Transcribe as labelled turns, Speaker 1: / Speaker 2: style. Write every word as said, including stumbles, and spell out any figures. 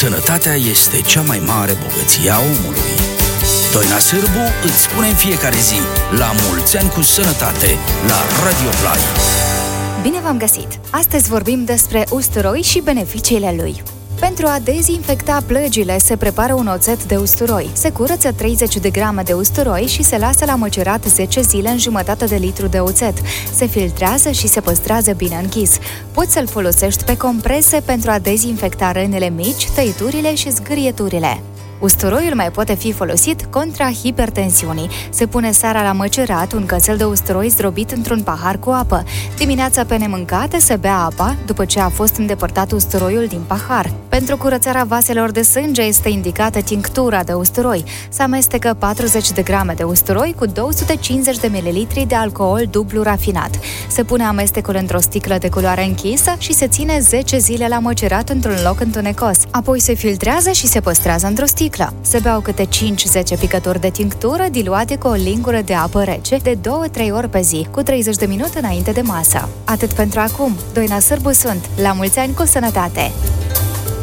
Speaker 1: Sănătatea este cea mai mare bogăție a omului. Doina Sârbu îți spune în fiecare zi la mulți ani cu sănătate la Radio Play.
Speaker 2: Bine v-am găsit! Astăzi vorbim despre usturoi și beneficiile lui. Pentru a dezinfecta plăgile se prepară un oțet de usturoi. Se curăță treizeci de grame de usturoi și se lasă la măcerat zece zile în jumătate de litru de oțet. Se filtrează și se păstrează bine închis. Poți să-l folosești pe comprese pentru a dezinfecta rănile mici, tăiturile și zgârieturile. Usturoiul mai poate fi folosit contra hipertensiunii. Se pune seara la măcerat un cățel de usturoi zdrobit într-un pahar cu apă. Dimineața pe nemâncate se bea apa după ce a fost îndepărtat usturoiul din pahar. Pentru curățarea vaselor de sânge este indicată tinctura de usturoi. Se amestecă patruzeci de grame de usturoi cu două sute cincizeci de mililitri de alcool dublu rafinat. Se pune amestecul într-o sticlă de culoare închisă și se ține zece zile la măcerat într-un loc întunecos. Apoi se filtrează și se păstrează într-o sticlă. Se beau câte cinci zece picături de tinctură diluate cu o lingură de apă rece de două trei ori pe zi, cu treizeci de minute înainte de masă. Atât pentru acum. Doina Sârbu sunt. La mulți ani cu sănătate!